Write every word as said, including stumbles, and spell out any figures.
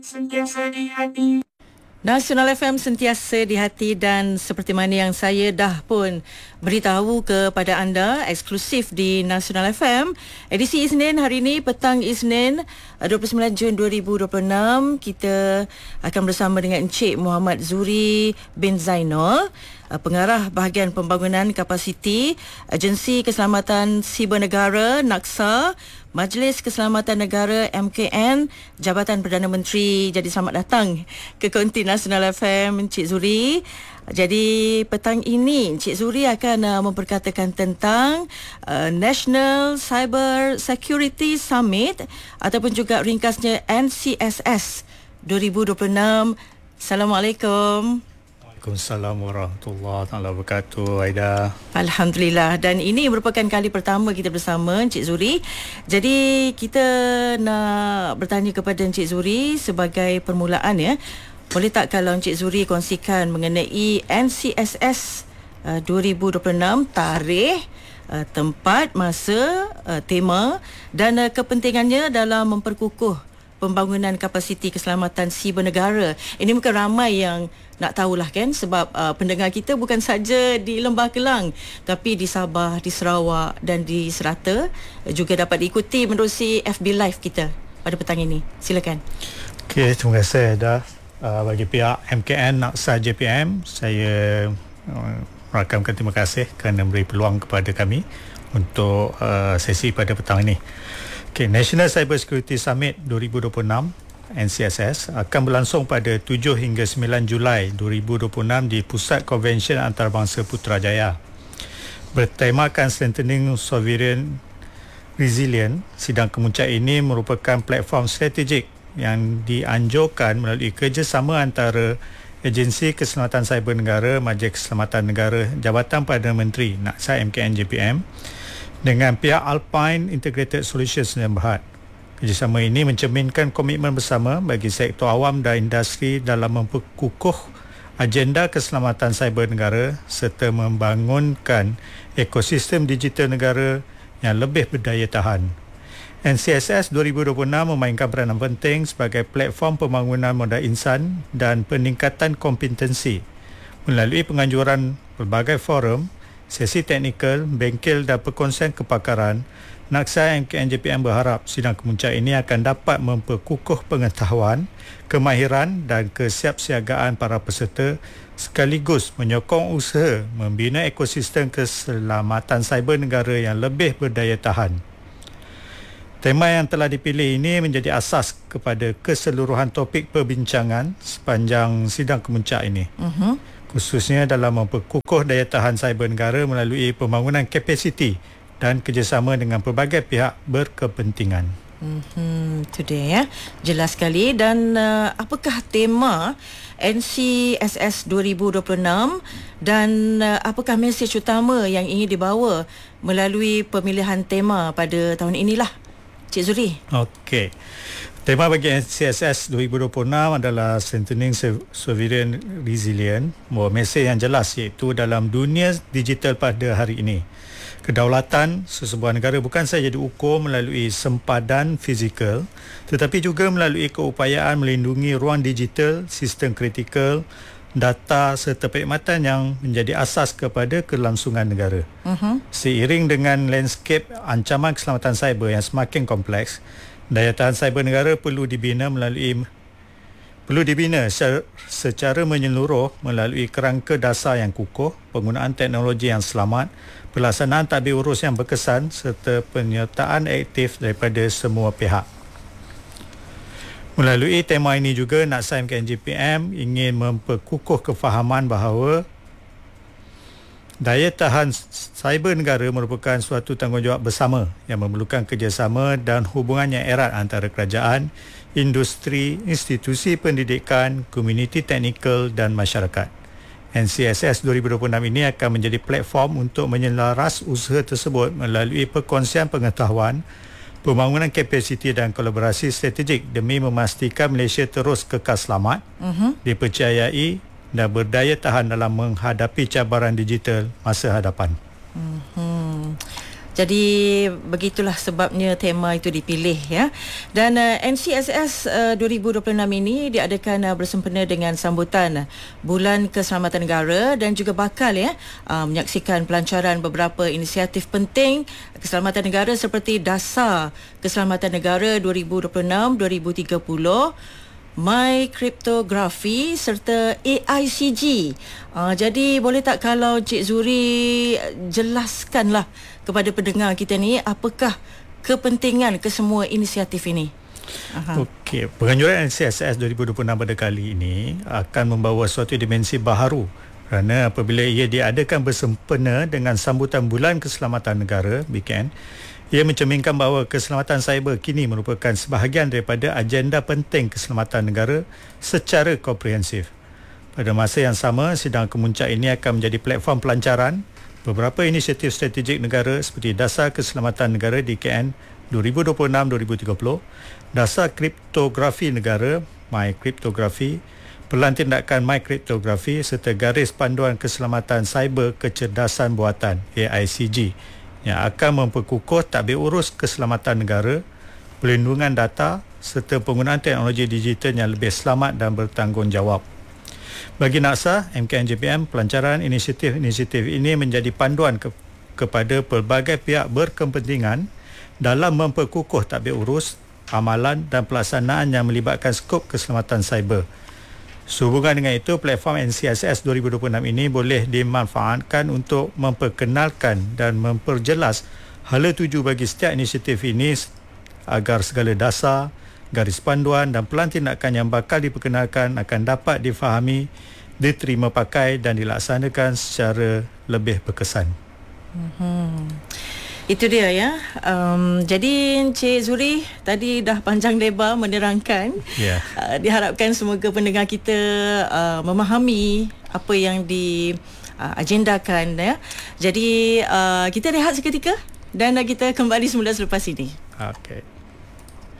Sentiasa di hati. Nasional F M sentiasa di hati, dan seperti mana yang saya dah pun beritahu kepada anda eksklusif di Nasional F M, edisi Isnin hari ini, petang Isnin dua puluh sembilan Jun dua ribu dua puluh enam, kita akan bersama dengan Encik Muhammad Zuri bin Zainul, pengarah bahagian pembangunan kapasiti Agensi Keselamatan Siber Negara NAKSA, Majlis Keselamatan Negara M K N, Jabatan Perdana Menteri. Jadi selamat datang ke Konti Nasional F M, Encik Zuri. Jadi petang ini Encik Zuri akan uh, memperkatakan tentang uh, National Cyber Security Summit ataupun juga ringkasnya N C S S dua ribu dua puluh enam. Assalamualaikum. Waalaikumsalam warahmatullahi wabarakatuh, Aida. Alhamdulillah, dan ini merupakan kali pertama kita bersama Encik Zuri. Jadi kita nak bertanya kepada Encik Zuri sebagai permulaan, ya. Boleh tak kalau Encik Zuri kongsikan mengenai N C S S uh, dua ribu dua puluh enam, tarikh, uh, tempat, masa, uh, tema dan uh, kepentingannya dalam memperkukuh pembangunan kapasiti keselamatan siber negara. Ini mungkin ramai yang nak tahulah, kan, sebab uh, pendengar kita bukan saja di Lembah Kelang, tapi di Sabah, di Sarawak dan di Serata juga dapat diikuti menerusi F B Live kita pada petang ini. Silakan. Okey, terima kasih dah. Uh, bagi pihak M K N NAKSA J P M, saya uh, merakamkan terima kasih kerana memberi peluang kepada kami untuk uh, sesi pada petang ini. Okay, National Cyber Security Summit dua ribu dua puluh enam N C S S akan berlangsung pada tujuh hingga sembilan Julai dua ribu dua puluh enam di Pusat Konvensyen Antarabangsa Putrajaya. Bertemakan Strengthening Sovereign Resilient, sidang kemuncak ini merupakan platform strategik yang dianjurkan melalui kerjasama antara Agensi Keselamatan Cyber Negara, Majlis Keselamatan Negara, Jabatan Perdana Menteri NAKSA M K N J P M dengan pihak Alpine Integrated Solutions dan Berhad. Kerjasama ini mencerminkan komitmen bersama bagi sektor awam dan industri dalam memperkukuh agenda keselamatan cyber negara serta membangunkan ekosistem digital negara yang lebih berdaya tahan. N C S S dua ribu dua puluh enam memainkan peranan penting sebagai platform pembangunan modal insan dan peningkatan kompetensi melalui penganjuran pelbagai forum, sesi teknikal, bengkel dan perkongsian kepakaran. NAKSA M K N J P M berharap sidang kemuncak ini akan dapat memperkukuh pengetahuan, kemahiran dan kesiapsiagaan para peserta sekaligus menyokong usaha membina ekosistem keselamatan cyber negara yang lebih berdaya tahan. Tema yang telah dipilih ini menjadi asas kepada keseluruhan topik perbincangan sepanjang sidang kemuncak ini. Uh-huh. Khususnya dalam memperkukuh daya tahan cyber negara melalui pembangunan kapasiti dan kerjasama dengan pelbagai pihak berkepentingan. Hmm, itu dia, ya. Jelas sekali. Dan uh, apakah tema N C S S dua ribu dua puluh enam dan uh, apakah mesej utama yang ingin dibawa melalui pemilihan tema pada tahun inilah, Cik Zuri? Okey. Tema bagi N C S S dua ribu dua puluh enam adalah Strengthening Sovereign Resilient. Bahawa mesej yang jelas iaitu dalam dunia digital pada hari ini, kedaulatan sesebuah negara bukan sahaja diukur melalui sempadan fizikal, tetapi juga melalui keupayaan melindungi ruang digital, sistem kritikal, data serta perkhidmatan yang menjadi asas kepada kelangsungan negara. Uh-huh. Seiring dengan landscape ancaman keselamatan cyber yang semakin kompleks, daya tahan cyber negara perlu dibina melalui perlu dibina secara, secara menyeluruh melalui kerangka dasar yang kukuh, penggunaan teknologi yang selamat, pelaksanaan tadbir urus yang berkesan serta penyertaan aktif daripada semua pihak. Melalui tema ini juga NAKSA M K N J P M ingin memperkukuh kefahaman bahawa daya tahan cyber negara merupakan suatu tanggungjawab bersama yang memerlukan kerjasama dan hubungan yang erat antara kerajaan, industri, institusi pendidikan, komuniti teknikal dan masyarakat. N C S S dua ribu dua puluh enam ini akan menjadi platform untuk menyelaras usaha tersebut melalui perkongsian pengetahuan, pembangunan kapasiti dan kolaborasi strategik demi memastikan Malaysia terus kekal selamat, uh-huh. dipercayai dan berdaya tahan dalam menghadapi cabaran digital masa hadapan. Uh-huh. Jadi begitulah sebabnya tema itu dipilih ya. Dan uh, N C S S uh, dua ribu dua puluh enam ini diadakan uh, bersempena dengan sambutan uh, Bulan Keselamatan Negara dan juga bakal ya uh, menyaksikan pelancaran beberapa inisiatif penting keselamatan negara seperti Dasar Keselamatan Negara dua ribu dua puluh enam dua ribu tiga puluh, My Cryptography serta A I C G. Uh, jadi boleh tak kalau Cik Zuri jelaskanlah kepada pendengar kita ni apakah kepentingan kesemua inisiatif ini? Aha. Okey, penganjuran N C S S dua ribu dua puluh enam pada kali ini akan membawa suatu dimensi baharu kerana apabila ia diadakan bersempena dengan sambutan Bulan Keselamatan Negara B K N, ia mencerminkan bahawa keselamatan cyber kini merupakan sebahagian daripada agenda penting keselamatan negara secara komprehensif. Pada masa yang sama, sidang kemuncak ini akan menjadi platform pelancaran beberapa inisiatif strategik negara seperti Dasar Keselamatan Negara D K N dua ribu dua puluh enam dua ribu tiga puluh, Dasar Kriptografi Negara My Cryptography, Pelan Tindakan My Cryptography serta Garis Panduan Keselamatan Cyber Kecerdasan Buatan A I C G yang akan memperkukuh tadbir urus keselamatan negara, pelindungan data serta penggunaan teknologi digital yang lebih selamat dan bertanggungjawab. Bagi NAKSA, M K N J P M, pelancaran inisiatif-inisiatif ini menjadi panduan ke, kepada pelbagai pihak berkepentingan dalam memperkukuh tadbir urus, amalan dan pelaksanaan yang melibatkan skop keselamatan cyber. Sehubungan dengan itu, platform N C S S dua ribu dua puluh enam ini boleh dimanfaatkan untuk memperkenalkan dan memperjelas hala tuju bagi setiap inisiatif ini agar segala dasar, garis panduan dan pelan tindakan yang bakal diperkenalkan akan dapat difahami, diterima pakai dan dilaksanakan secara lebih berkesan. Hmm. Itu dia ya. Um, jadi Encik Zuri tadi dah panjang lebar menerangkan. Yeah. Uh, diharapkan semoga pendengar kita uh, memahami apa yang diagendakan uh, ya. Jadi uh, kita rehat seketika dan uh, kita kembali semula selepas ini. Okey.